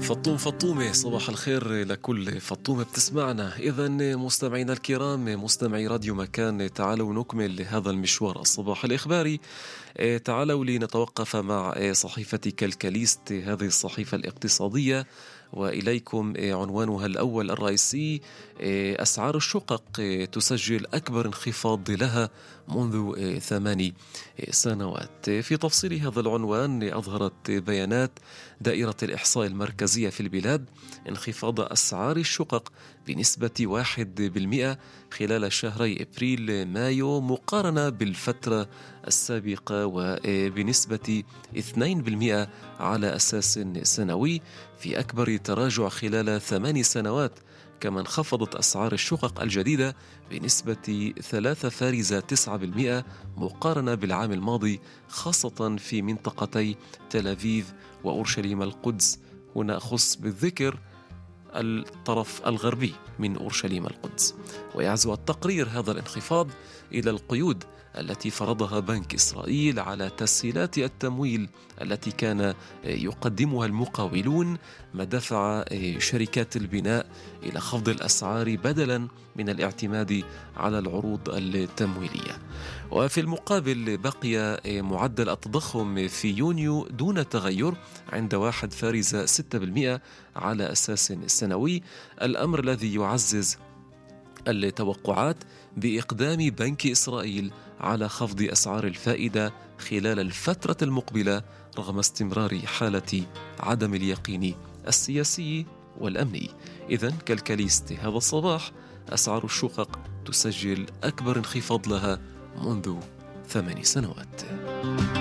فطوم فطومة، صباح الخير لكل فطومة بتسمعنا. إذا مستمعينا الكرام، مستمعي راديو مكان، تعالوا نكمل هذا المشوار الصباح الإخباري. تعالوا لنتوقف مع صحيفة كالكاليست، هذه الصحيفة الاقتصادية، وإليكم عنوانها الأول الرئيسي: أسعار الشقق تسجل أكبر انخفاض لها منذ 8 سنوات. في تفصيل هذا العنوان، أظهرت بيانات دائرة الإحصاء المركزية في البلاد انخفاض أسعار الشقق بنسبة 1% خلال شهري إبريل مايو مقارنة بالفترة السابقة، وبنسبة 2% على أساس سنوي، في أكبر تراجع خلال 8 سنوات. كما انخفضت أسعار الشقق الجديدة بنسبة 3.9% مقارنة بالعام الماضي، خاصة في منطقتي تل أبيب وأورشليم القدس. هنا أخص بالذكر الطرف الغربي من أورشليم القدس. ويعزو التقرير هذا الانخفاض إلى القيود التي فرضها بنك إسرائيل على تسهيلات التمويل التي كان يقدمها المقاولون، ما دفع شركات البناء إلى خفض الأسعار بدلا من الاعتماد على العروض التمويلية. وفي المقابل بقي معدل التضخم في يونيو دون تغير عند 1.6% على أساس سنوي، الأمر الذي يعزز التوقعات بإقدام بنك إسرائيل على خفض أسعار الفائدة خلال الفترة المقبلة رغم استمرار حالة عدم اليقين السياسي والأمني. إذن كالكاليست هذا الصباح: أسعار الشقق تسجل أكبر انخفاض لها منذ 8 سنوات.